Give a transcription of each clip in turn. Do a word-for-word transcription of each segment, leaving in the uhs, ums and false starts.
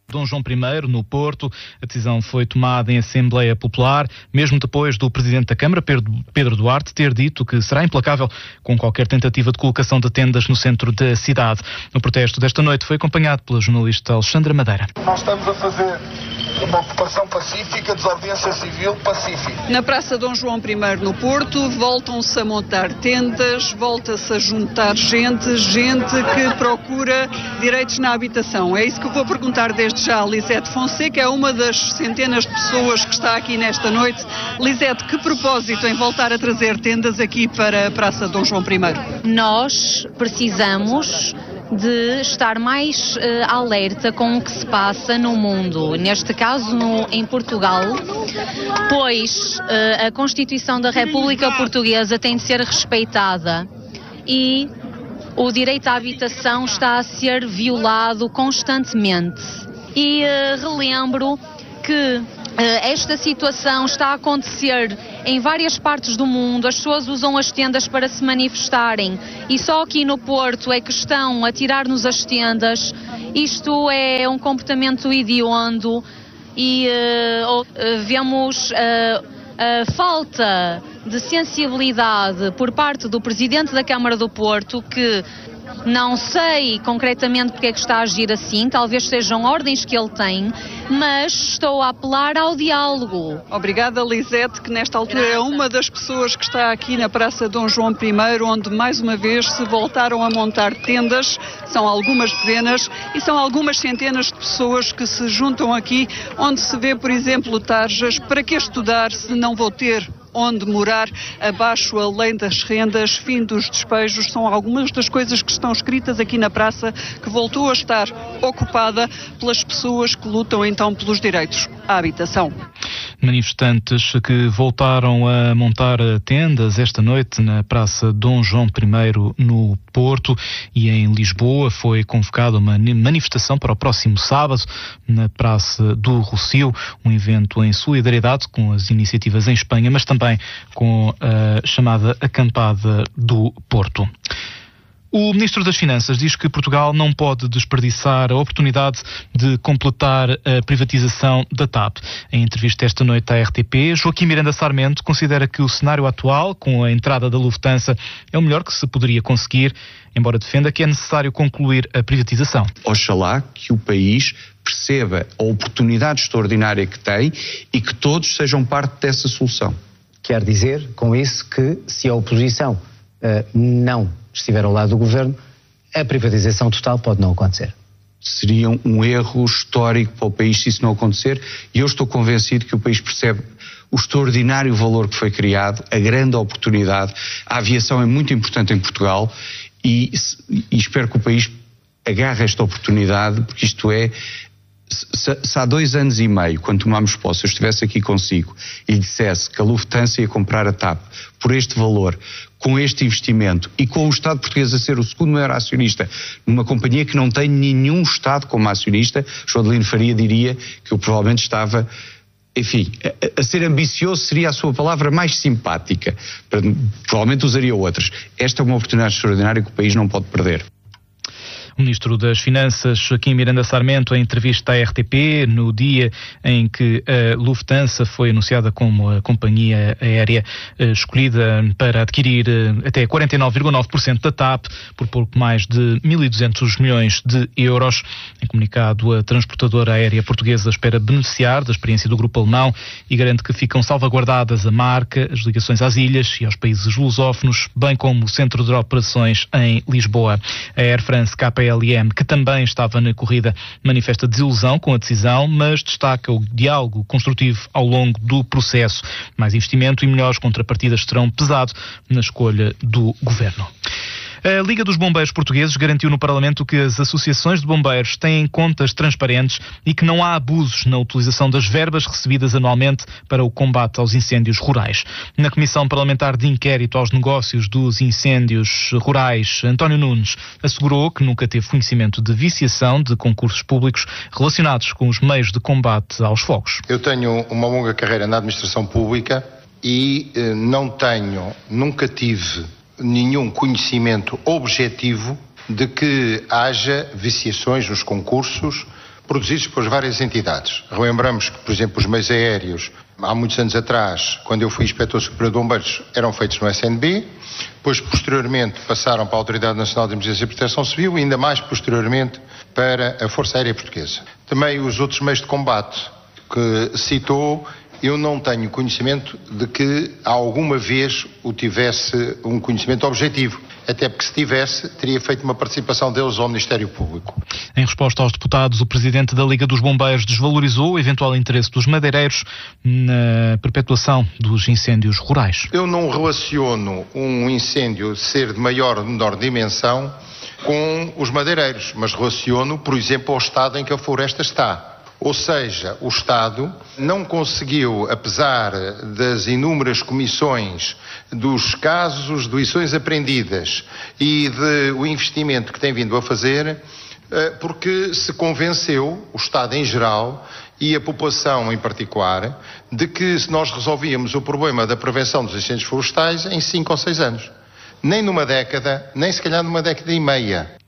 Dom João I, no Porto. A decisão foi tomada em Assembleia Popular, mesmo depois do Presidente da Câmara, Pedro Duarte, ter dito que será implacável com qualquer tentativa de colocação de tendas no centro da cidade. O protesto desta noite foi acompanhado pela jornalista Alexandra Madeira. Nós estamos a fazer uma ocupação pacífica, desobediência civil pacífica. Na Praça Dom João I, no Porto, voltam-se a montar tendas, volta-se a juntar gente, gente que procura direitos na habitação. É isso que eu vou perguntar desde já a Lisete Fonseca, é uma das centenas de pessoas que está aqui nesta noite. Lisete, que propósito em voltar a trazer tendas aqui para a Praça Dom João I? Nós precisamos de estar mais uh, alerta com o que se passa no mundo, neste caso no, em Portugal, pois uh, a Constituição da República Portuguesa tem de ser respeitada e o direito à habitação está a ser violado constantemente. E uh, relembro que esta situação está a acontecer em várias partes do mundo, as pessoas usam as tendas para se manifestarem e só aqui no Porto é que estão a tirar-nos as tendas. Isto é um comportamento hediondo e uh, uh, vemos uh, a falta de sensibilidade por parte do Presidente da Câmara do Porto, que não sei concretamente porque é que está a agir assim, talvez sejam ordens que ele tem, mas estou a apelar ao diálogo. Obrigada, Lisete, que nesta altura Graças. é uma das pessoas que está aqui na Praça Dom João I, onde mais uma vez se voltaram a montar tendas. São algumas dezenas e são algumas centenas de pessoas que se juntam aqui, onde se vê, por exemplo, tarjas: para que estudar se não vou ter onde morar, abaixo a lei das rendas, fim dos despejos. São algumas das coisas que estão escritas aqui na praça, que voltou a estar ocupada pelas pessoas que lutam então pelos direitos à habitação. Manifestantes que voltaram a montar tendas esta noite na Praça Dom João I, no Porto, e em Lisboa foi convocada uma manifestação para o próximo sábado na Praça do Rossio, um evento em solidariedade com as iniciativas em Espanha, mas também com a chamada Acampada do Porto. O Ministro das Finanças diz que Portugal não pode desperdiçar a oportunidade de completar a privatização da T A P. Em entrevista esta noite à R T P, Joaquim Miranda Sarmento considera que o cenário atual, com a entrada da Lufthansa, é o melhor que se poderia conseguir, embora defenda que é necessário concluir a privatização. Oxalá que o país perceba a oportunidade extraordinária que tem e que todos sejam parte dessa solução. Quer dizer, com isso, que se a oposição uh, não estiver ao lado do governo, a privatização total pode não acontecer. Seria um erro histórico para o país se isso não acontecer, e eu estou convencido que o país percebe o extraordinário valor que foi criado, a grande oportunidade. A aviação é muito importante em Portugal e, e espero que o país agarre esta oportunidade, porque isto é, se, se há dois anos e meio, quando tomámos posse, eu estivesse aqui consigo e lhe dissesse que a Lufthansa ia comprar a T A P por este valor, com este investimento e com o Estado português a ser o segundo maior acionista numa companhia que não tem nenhum Estado como acionista, João Adelino Faria diria que eu provavelmente estava, enfim, a, a ser ambicioso seria a sua palavra mais simpática, provavelmente usaria outras. Esta é uma oportunidade extraordinária que o país não pode perder. O Ministro das Finanças, Joaquim Miranda Sarmento, em entrevista à R T P, no dia em que a Lufthansa foi anunciada como a companhia aérea escolhida para adquirir até quarenta e nove vírgula nove por cento da T A P por pouco mais de mil e duzentos milhões de euros. Em comunicado, a transportadora aérea portuguesa espera beneficiar da experiência do grupo alemão e garante que ficam salvaguardadas a marca, as ligações às ilhas e aos países lusófonos, bem como o centro de operações em Lisboa. A Air France K L M, que também estava na corrida, manifesta desilusão com a decisão, mas destaca o diálogo construtivo ao longo do processo. Mais investimento e melhores contrapartidas terão pesado na escolha do governo. A Liga dos Bombeiros Portugueses garantiu no Parlamento que as associações de bombeiros têm contas transparentes e que não há abusos na utilização das verbas recebidas anualmente para o combate aos incêndios rurais. Na Comissão Parlamentar de Inquérito aos Negócios dos Incêndios Rurais, António Nunes assegurou que nunca teve conhecimento de viciação de concursos públicos relacionados com os meios de combate aos fogos. Eu tenho uma longa carreira na administração pública e eh, não tenho, nunca tive nenhum conhecimento objetivo de que haja viciações nos concursos produzidos pelas várias entidades. Relembramos que, por exemplo, os meios aéreos, há muitos anos atrás, quando eu fui inspetor superior de bombeiros, eram feitos no S N B, depois, posteriormente, passaram para a Autoridade Nacional de Emergência e Proteção Civil e ainda mais posteriormente para a Força Aérea Portuguesa. Também os outros meios de combate que citou, eu não tenho conhecimento de que alguma vez o tivesse um conhecimento objetivo. Até porque se tivesse, teria feito uma participação deles ao Ministério Público. Em resposta aos deputados, o Presidente da Liga dos Bombeiros desvalorizou o eventual interesse dos madeireiros na perpetuação dos incêndios rurais. Eu não relaciono um incêndio ser de maior ou menor dimensão com os madeireiros, mas relaciono, por exemplo, ao estado em que a floresta está. Ou seja, o Estado não conseguiu, apesar das inúmeras comissões, dos casos, de lições aprendidas e do investimento que tem vindo a fazer, porque se convenceu, o Estado em geral e a população em particular, de que se nós resolvíamos o problema da prevenção dos incêndios florestais em cinco ou seis anos. Nem numa década, nem se calhar numa década e meia.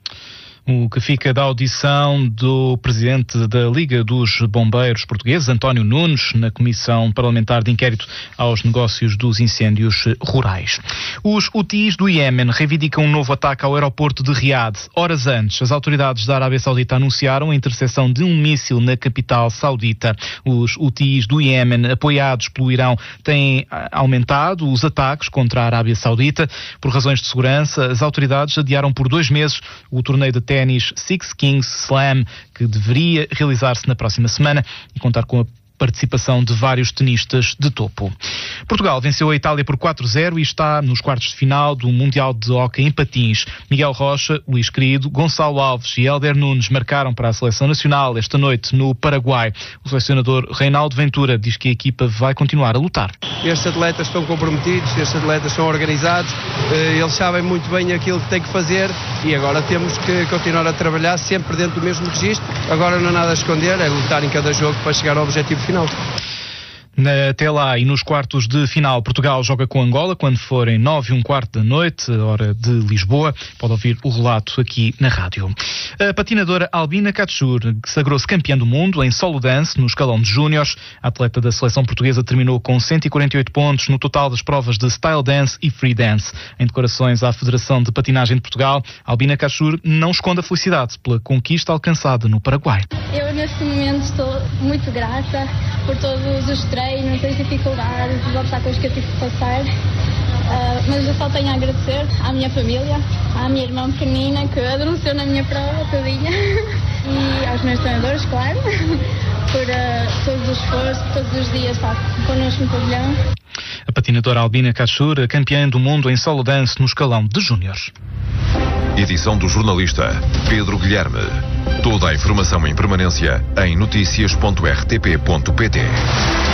O que fica da audição do Presidente da Liga dos Bombeiros Portugueses, António Nunes, na Comissão Parlamentar de Inquérito aos Negócios dos Incêndios Rurais. Os Houthis do Iémen reivindicam um novo ataque ao aeroporto de Riad. Horas antes, as autoridades da Arábia Saudita anunciaram a interseção de um míssil na capital saudita. Os Houthis do Iémen, apoiados pelo Irão, têm aumentado os ataques contra a Arábia Saudita. Por razões de segurança, as autoridades adiaram por dois meses o torneio de ténis Six Kings Slam, que deveria realizar-se na próxima semana e contar com a participação de vários tenistas de topo. Portugal venceu a Itália por quatro a zero e está nos quartos de final do Mundial de Hóquei em Patins. Miguel Rocha, Luís Querido, Gonçalo Alves e Hélder Nunes marcaram para a Seleção Nacional esta noite no Paraguai. O selecionador Reinaldo Ventura diz que a equipa vai continuar a lutar. Estes atletas estão comprometidos, estes atletas são organizados, eles sabem muito bem aquilo que têm que fazer e agora temos que continuar a trabalhar sempre dentro do mesmo registro. Agora não há nada a esconder, é lutar em cada jogo para chegar ao objetivo final. Até lá e nos quartos de final, Portugal joga com Angola quando forem nove e um quarto da noite, hora de Lisboa. Pode ouvir o relato aqui na rádio. A patinadora Albina Catsur sagrou-se campeã do mundo em solo dance no escalão de júniores. A atleta da seleção portuguesa terminou com cento e quarenta e oito pontos no total das provas de style dance e free dance. Em decorações à Federação de Patinagem de Portugal, Albina Catsur não esconde a felicidade pela conquista alcançada no Paraguai. Eu neste momento estou muito grata por todos os treinos, as dificuldades, os obstáculos que eu tive que passar, uh, mas eu só tenho a agradecer à minha família, à minha irmã pequenina que adormeceu na minha prova todinha e aos meus treinadores, claro, por uh, todos os esforços, todos os dias estar connosco no pavilhão. A patinadora Albina Catsur, campeã do mundo em solo dance no escalão de júniores. Edição do jornalista Pedro Guilherme. Toda a informação em permanência em noticias ponto r t p ponto p t.